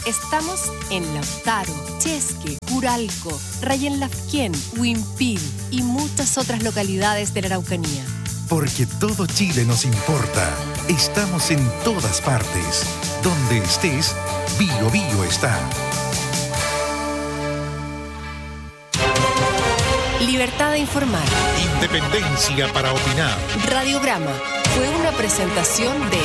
Estamos en Lautaro, Chesque, Curalco, Rayén Lafquén, Huimpil y muchas otras localidades de la Araucanía. Porque todo Chile nos importa. Estamos en todas partes. Donde estés, Bio Bio está. Libertad de informar. Independencia para opinar. Radiograma fue una presentación de...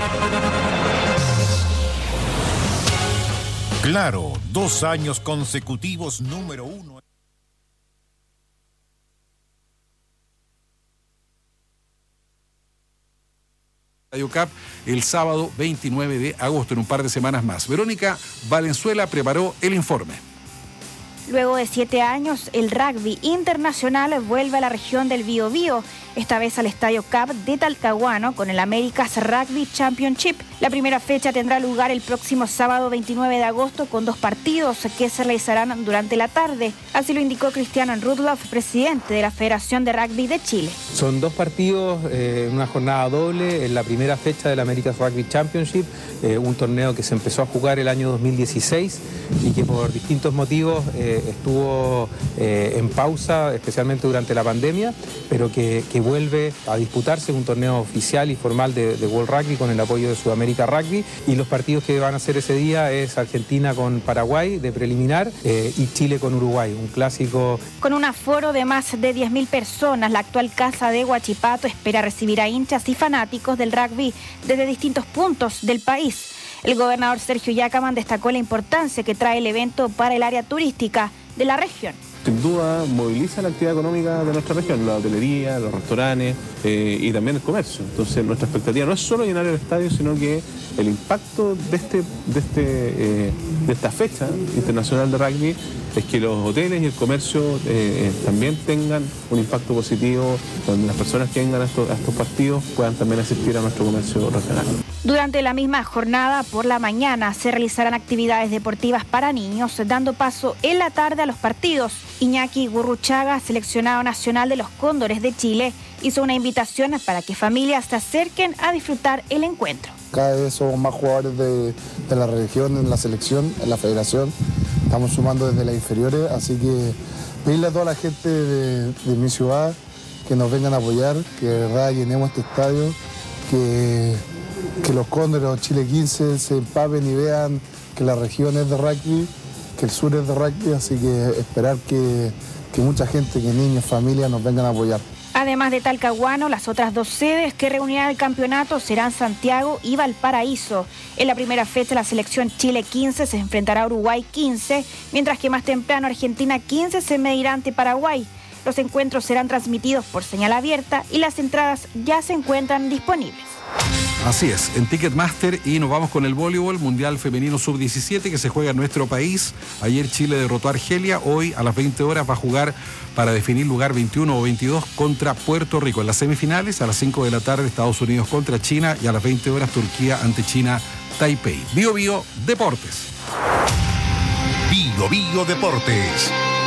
Claro, 2 años consecutivos número 1. Radio Cup el sábado 29 de agosto, en un par de semanas más. Verónica Valenzuela preparó el informe. Luego de 7 años, el rugby internacional vuelve a la región del Biobío, esta vez al Estadio Cup de Talcahuano con el America's Rugby Championship. La primera fecha tendrá lugar el próximo sábado 29 de agosto con 2 partidos que se realizarán durante la tarde. Así lo indicó Cristiano Rudloff, presidente de la Federación de Rugby de Chile. Son 2 partidos en una jornada doble en la primera fecha del America's Rugby Championship, un torneo que se empezó a jugar el año 2016 y que por distintos motivos estuvo en pausa, especialmente durante la pandemia, pero que vuelve a disputarse un torneo oficial y formal de World Rugby con el apoyo de Sudamérica Rugby, y los partidos que van a hacer ese día es Argentina con Paraguay de preliminar y Chile con Uruguay, un clásico. Con un aforo de más de 10.000 personas, la actual Casa de Huachipato espera recibir a hinchas y fanáticos del rugby desde distintos puntos del país. El gobernador Sergio Yacaman destacó la importancia que trae el evento para el área turística de la región. Sin duda moviliza la actividad económica de nuestra región, la hotelería, los restaurantes y también el comercio. Entonces nuestra expectativa no es solo llenar el estadio, sino que el impacto de esta fecha internacional de rugby es que los hoteles y el comercio también tengan un impacto positivo, donde las personas que vengan a estos partidos puedan también asistir a nuestro comercio regional. Durante la misma jornada, por la mañana, se realizarán actividades deportivas para niños, dando paso en la tarde a los partidos. Iñaki Gurruchaga, seleccionado nacional de los Cóndores de Chile, hizo una invitación para que familias se acerquen a disfrutar el encuentro. Cada vez somos más jugadores de la región, en la selección, en la federación. Estamos sumando desde las inferiores, así que pedirle a toda la gente de mi ciudad que nos vengan a apoyar, que de verdad llenemos este estadio, que los Cóndores o Chile 15 se empapen y vean que la región es de rugby, que el sur es de rugby, así que esperar que mucha gente, que niños, familias nos vengan a apoyar. Además de Talcahuano, las otras 2 sedes que reunirán el campeonato serán Santiago y Valparaíso. En la primera fecha, la selección Chile 15 se enfrentará a Uruguay 15, mientras que más temprano Argentina 15 se medirá ante Paraguay. Los encuentros serán transmitidos por señal abierta y las entradas ya se encuentran disponibles. Así es, en Ticketmaster, y nos vamos con el voleibol Mundial Femenino Sub-17 que se juega en nuestro país. Ayer Chile derrotó a Argelia, hoy a las 20 horas va a jugar para definir lugar 21 o 22 contra Puerto Rico. En las semifinales, a las 5 de la tarde, Estados Unidos contra China, y a las 20 horas Turquía ante China Taipei. Bio Bio Deportes. Bio Bio Deportes.